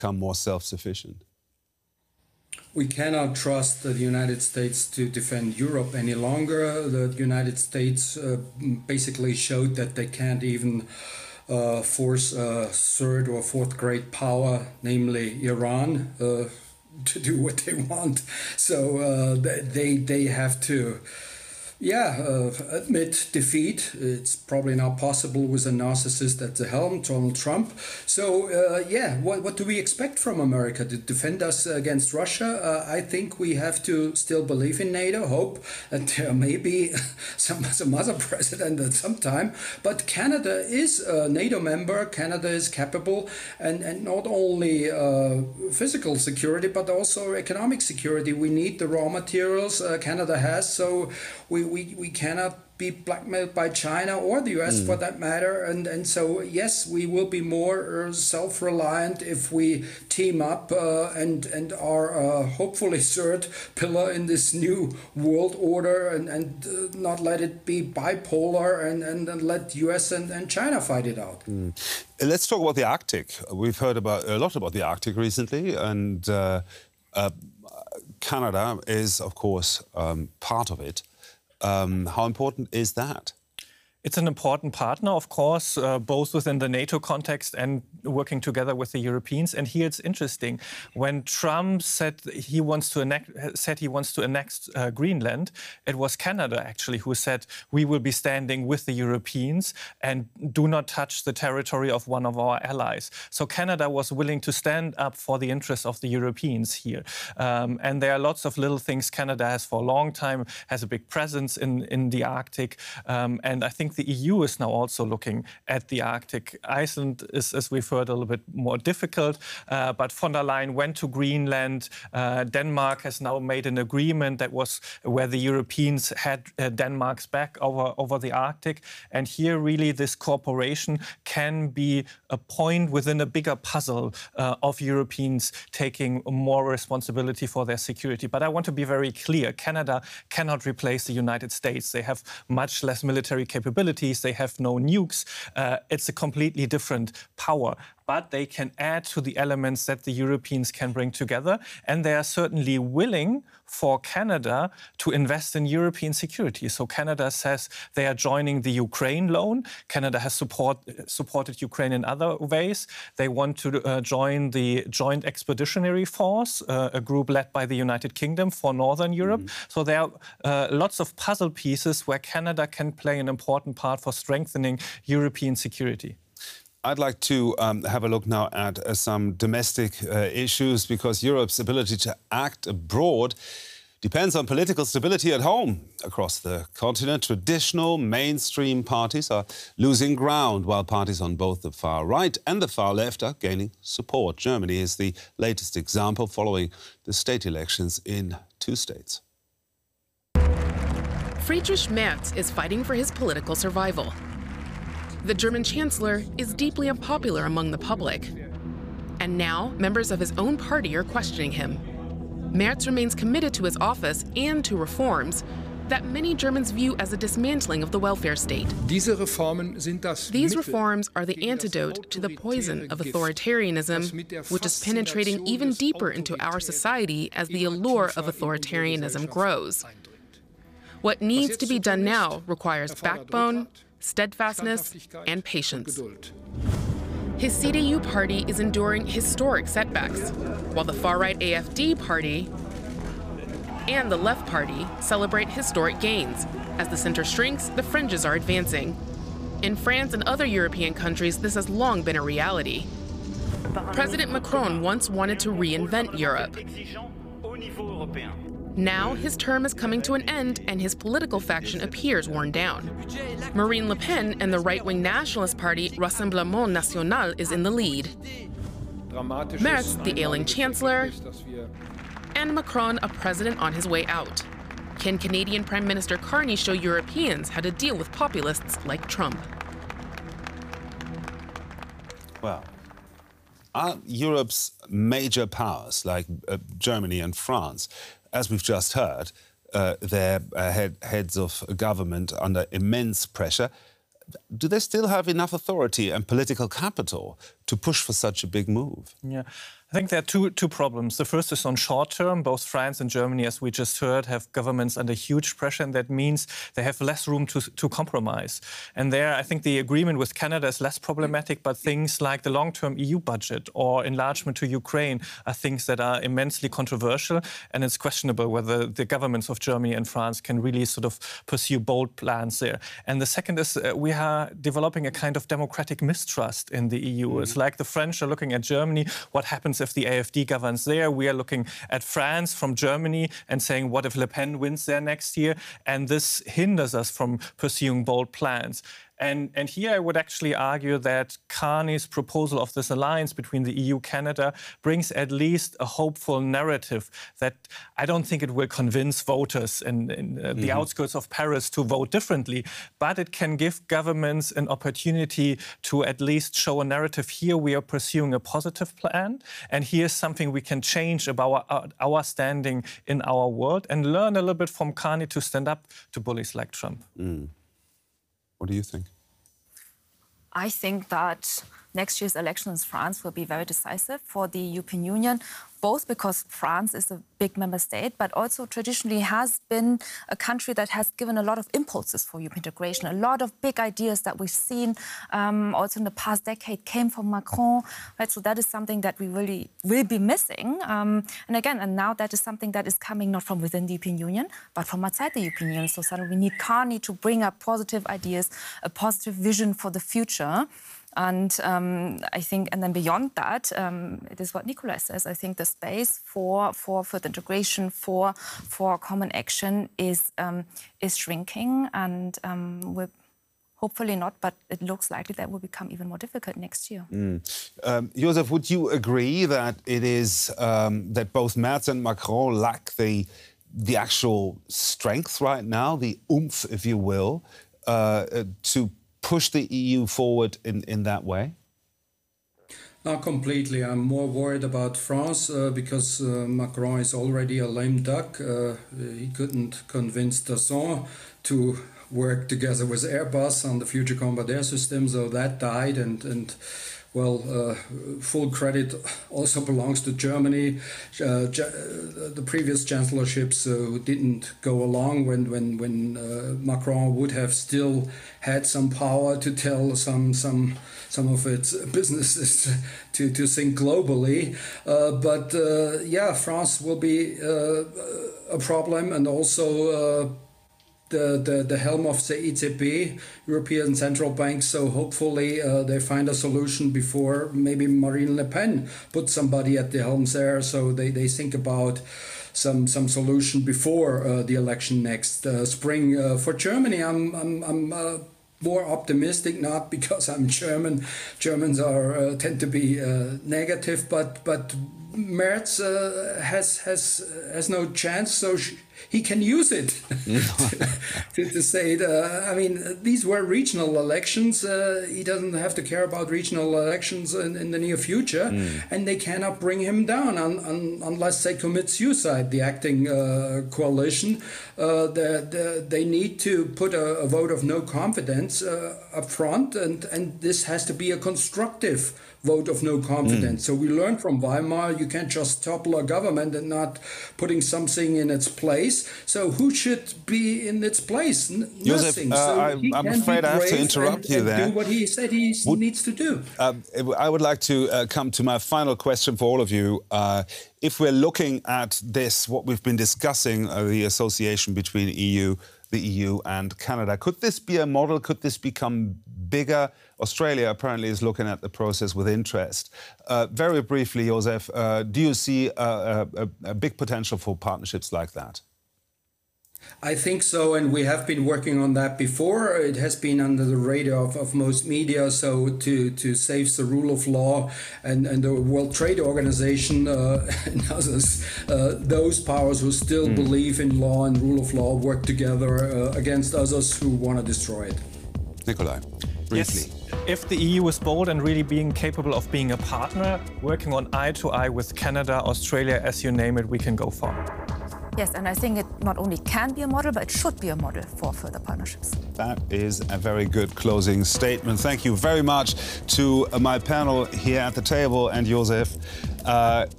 become more self-sufficient? We cannot trust the United States to defend Europe any longer. The United States basically showed that they can't even force a third or fourth great power, namely Iran, to do what they want. So they have to admit defeat. It's probably not possible with a narcissist at the helm, Donald Trump. So, what do we expect from America to defend us against Russia? I think we have to still believe in NATO, hope that there may be some other president at some time. But Canada is a NATO member. Canada is capable, and not only physical security, but also economic security. We need the raw materials Canada has, so we cannot be blackmailed by China or the US for that matter. And so, yes, we will be more self-reliant if we team up and are hopefully third pillar in this new world order and not let it be bipolar and let US and China fight it out. Let's talk about the Arctic. We've heard a lot about the Arctic recently, and Canada is, of course, part of it. How important is that? It's an important partner, of course, both within the NATO context and working together with the Europeans. And here it's interesting. When Trump said he wants to annex Greenland, it was Canada actually who said we will be standing with the Europeans and do not touch the territory of one of our allies. So Canada was willing to stand up for the interests of the Europeans here. And there are lots of little things Canada has for a long time, has a big presence in the Arctic. And I think the EU is now also looking at the Arctic. Iceland is, as we've heard, a little bit more difficult, but von der Leyen went to Greenland. Denmark has now made an agreement that was where the Europeans had Denmark's back over the Arctic. And here, really, this cooperation can be a point within a bigger puzzle of Europeans taking more responsibility for their security. But I want to be very clear. Canada cannot replace the United States. They have much less military capabilities. They have no nukes. It's a completely different power. But they can add to the elements that the Europeans can bring together. And they are certainly willing for Canada to invest in European security. So Canada says they are joining the Ukraine loan. Canada has supported Ukraine in other ways. They want to join the Joint Expeditionary Force, a group led by the United Kingdom for Northern Europe. So there are lots of puzzle pieces where Canada can play an important part for strengthening European security. I'd like to have a look now at some domestic issues, because Europe's ability to act abroad depends on political stability at home. Across the continent, traditional mainstream parties are losing ground, while parties on both the far right and the far left are gaining support. Germany is the latest example, following the state elections in 2 states. Friedrich Merz is fighting for his political survival. The German chancellor is deeply unpopular among the public. And now, members of his own party are questioning him. Merz remains committed to his office and to reforms that many Germans view as a dismantling of the welfare state. These reforms are the antidote to the poison of authoritarianism, which is penetrating even deeper into our society as the allure of authoritarianism grows. What needs to be done now requires backbone, steadfastness, and patience. His CDU party is enduring historic setbacks, while the far-right AfD party and the Left Party celebrate historic gains. As the center shrinks, the fringes are advancing. In France and other European countries, this has long been a reality. President Macron once wanted to reinvent Europe. Now, his term is coming to an end, and his political faction appears worn down. Marine Le Pen and the right-wing nationalist party Rassemblement National is in the lead. Merz, the ailing chancellor, and Macron, a president on his way out. Can Canadian Prime Minister Carney show Europeans how to deal with populists like Trump? Well, are Europe's major powers, like Germany and France, as we've just heard, their heads of government under immense pressure, do they still have enough authority and political capital to push for such a big move? Yeah, I think there are two problems. The first is on short term. Both France and Germany, as we just heard, have governments under huge pressure, and that means they have less room to compromise. And there, I think the agreement with Canada is less problematic, but things like the long-term EU budget or enlargement to Ukraine are things that are immensely controversial, and it's questionable whether the governments of Germany and France can really sort of pursue bold plans there. And the second is we are developing a kind of democratic mistrust in the EU. It's like the French are looking at Germany, what happens if the AfD governs there? We are looking at France from Germany and saying, what if Le Pen wins there next year? And this hinders us from pursuing bold plans. And here I would actually argue that Carney's proposal of this alliance between the EU-Canada brings at least a hopeful narrative that I don't think it will convince voters in the outskirts of Paris to vote differently, but it can give governments an opportunity to at least show a narrative. Here we are pursuing a positive plan, and here's something we can change about our standing in our world and learn a little bit from Carney to stand up to bullies like Trump. What do you think? I think that next year's elections in France will be very decisive for the European Union, both because France is a big member state, but also traditionally has been a country that has given a lot of impulses for European integration. A lot of big ideas that we've seen also in the past decade came from Macron. Right? So that is something that we really will be missing. And now that is something that is coming not from within the European Union, but from outside the European Union. So suddenly we need Carney to bring up positive ideas, a positive vision for the future. And I think, and then beyond that, it is what Nikolai says. I think the space for further integration, for common action is shrinking, and we're hopefully not, but it looks likely that will become even more difficult next year. Joseph, would you agree that it is that both Merz and Macron lack the actual strength right now, the oomph, if you will, to push the EU forward in that way? Not completely. I'm more worried about France because Macron is already a lame duck. He couldn't convince Dassault to work together with Airbus on the future combat air system, so that died. And full credit also belongs to Germany. The previous chancellorships who didn't go along when Macron would have still had some power to tell some of its businesses to think globally. France will be a problem, and also the helm of the ECB, European Central Bank. So hopefully they find a solution before maybe Marine Le Pen puts somebody at the helm there. So they think about some solution before the election next spring. For Germany, I'm more optimistic, not because I'm German. Germans tend to be negative, but Merz has no chance, so he can use it to say it. I mean, these were regional elections. He doesn't have to care about regional elections in the near future, and they cannot bring him down unless they commit suicide, the acting coalition. They need to put a vote of no confidence up front, and this has to be a constructive vote of no confidence. So we learned from Weimar, you can't just topple a government and not putting something in its place. So who should be in its place? Joseph, Nothing. I'm afraid I have to interrupt you there. Do what he said he needs to do. I would like to come to my final question for all of you. If we're looking at this, what we've been discussing, the association between the EU and Canada, could this be a model? Could this become bigger? Australia apparently is looking at the process with interest. Very briefly, Joseph, do you see a big potential for partnerships like that? I think so, and we have been working on that before. It has been under the radar of most media, so to save the rule of law and the World Trade Organization and others, those powers who still believe in law and rule of law work together against others who want to destroy it. Nikolai, briefly. Yes. If the EU is bold and really being capable of being a partner, working on eye to eye with Canada, Australia, as you name it, we can go far. Yes, and I think it not only can be a model, but it should be a model for further partnerships. That is a very good closing statement. Thank you very much to my panel here at the table, and Joseph.